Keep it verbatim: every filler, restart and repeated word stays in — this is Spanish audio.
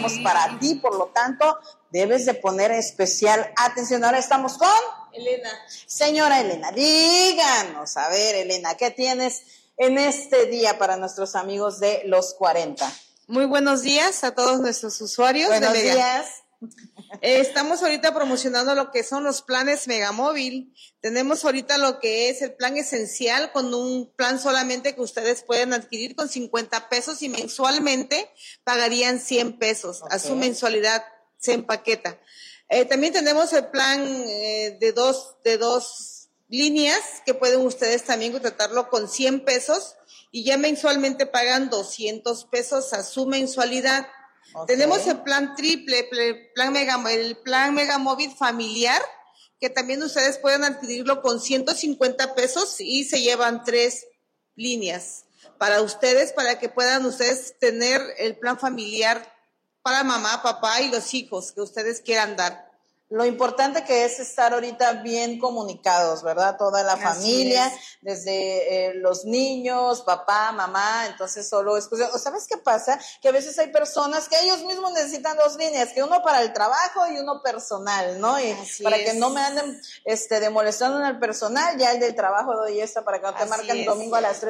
para ti, por lo tanto, debes de poner especial atención. Ahora estamos con Elena. Señora Elena, díganos, a ver, Elena, ¿qué tienes en este día para nuestros amigos de los cuarenta? Muy buenos días a todos nuestros usuarios. Buenos de Mega. días. Eh, estamos ahorita promocionando lo que son los planes Megamóvil. Tenemos ahorita lo que es el plan esencial con un plan solamente que ustedes pueden adquirir con cincuenta pesos y mensualmente pagarían cien pesos. Okay. A su mensualidad se empaqueta. Eh, también tenemos el plan eh, de dos, de dos líneas que pueden ustedes también contratarlo con cien pesos y ya mensualmente pagan doscientos pesos a su mensualidad. Okay. Tenemos el plan triple, el plan mega, el plan Megamóvil familiar, que también ustedes pueden adquirirlo con ciento cincuenta pesos y se llevan tres líneas para ustedes, para que puedan ustedes tener el plan familiar para mamá, papá y los hijos que ustedes quieran dar. Lo importante que es estar ahorita bien comunicados, ¿verdad? Toda la familia, desde eh, los niños, papá, mamá, entonces solo es cuestión. ¿Sabes qué pasa? Que a veces hay personas que ellos mismos necesitan dos líneas, que uno para el trabajo y uno personal, ¿no? Y Así para es. que no me anden este, de molestando en el personal, ya el del trabajo doy esta para que no te Así marquen el domingo a las tres.